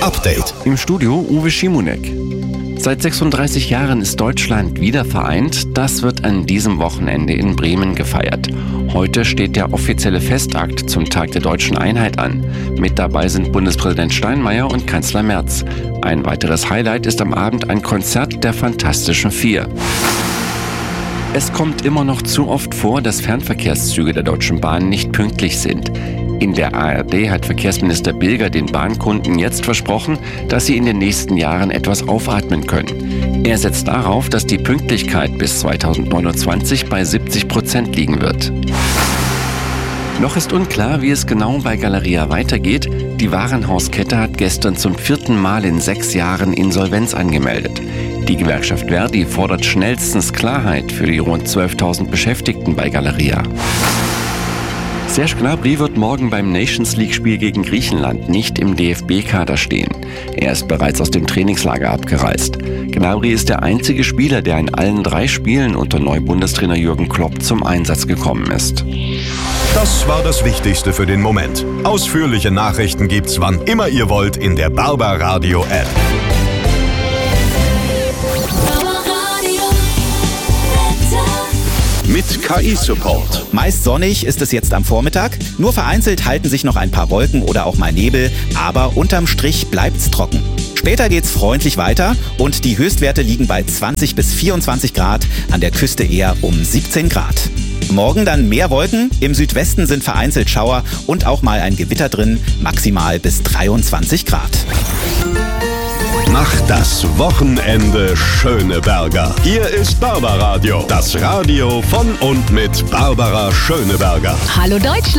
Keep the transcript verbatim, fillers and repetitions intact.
Update. Im Studio Uwe Schimonek. Seit sechsunddreißig Jahren ist Deutschland wieder vereint. Das wird an diesem Wochenende in Bremen gefeiert. Heute steht der offizielle Festakt zum Tag der deutschen Einheit an. Mit dabei sind Bundespräsident Steinmeier und Kanzler Merz. Ein weiteres Highlight ist am Abend ein Konzert der Fantastischen Vier. Es kommt immer noch zu oft vor, dass Fernverkehrszüge der Deutschen Bahn nicht pünktlich sind. In der A R D hat Verkehrsminister Bilger den Bahnkunden jetzt versprochen, dass sie in den nächsten Jahren etwas aufatmen können. Er setzt darauf, dass die Pünktlichkeit bis zweitausendneunundzwanzig bei siebzig Prozent liegen wird. Noch ist unklar, wie es genau bei Galeria weitergeht. Die Warenhauskette hat gestern zum vierten Mal in sechs Jahren Insolvenz angemeldet. Die Gewerkschaft Verdi fordert schnellstens Klarheit für die rund zwölftausend Beschäftigten bei Galeria. Serge Gnabry wird morgen beim Nations-League-Spiel gegen Griechenland nicht im D F B-Kader stehen. Er ist bereits aus dem Trainingslager abgereist. Gnabry ist der einzige Spieler, der in allen drei Spielen unter Neubundestrainer Jürgen Klopp zum Einsatz gekommen ist. Das war das Wichtigste für den Moment. Ausführliche Nachrichten gibt's wann immer ihr wollt in der Barbaradio-App. Mit K I-Support. Meist sonnig ist es jetzt am Vormittag. Nur vereinzelt halten sich noch ein paar Wolken oder auch mal Nebel. Aber unterm Strich bleibt's trocken. Später geht's freundlich weiter und die Höchstwerte liegen bei zwanzig bis vierundzwanzig Grad, an der Küste eher um siebzehn Grad. Morgen dann mehr Wolken, im Südwesten sind vereinzelt Schauer und auch mal ein Gewitter drin, maximal bis dreiundzwanzig Grad. Macht das Wochenende Schöneberger. Hier ist Barbaradio, das Radio von und mit Barbara Schöneberger. Hallo Deutschland!